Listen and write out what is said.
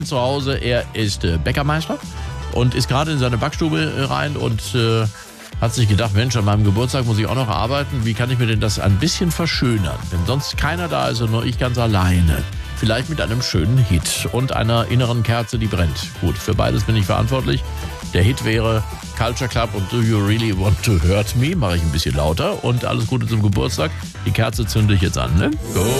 zu Hause. Er ist Bäckermeister und ist gerade in seine Backstube rein und hat sich gedacht, Mensch, an meinem Geburtstag muss ich auch noch arbeiten. Wie kann ich mir denn das ein bisschen verschönern? Wenn sonst keiner da ist und nur ich ganz alleine. Vielleicht mit einem schönen Hit und einer inneren Kerze, die brennt. Gut, für beides bin ich verantwortlich. Der Hit wäre Culture Club und Do You Really Want to Hurt Me? Mache ich ein bisschen lauter und alles Gute zum Geburtstag. Die Kerze zünde ich jetzt an, ne? Go!